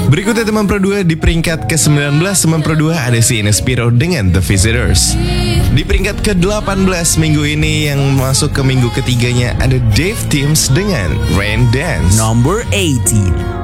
Berikutnya teman Pro 2 di peringkat ke-19 teman Pro 2 ada si Inespiro dengan The Visitors. Di peringkat ke-18 minggu ini yang masuk ke minggu ketiganya ada Dave Timms dengan Rain Dance. Number 18.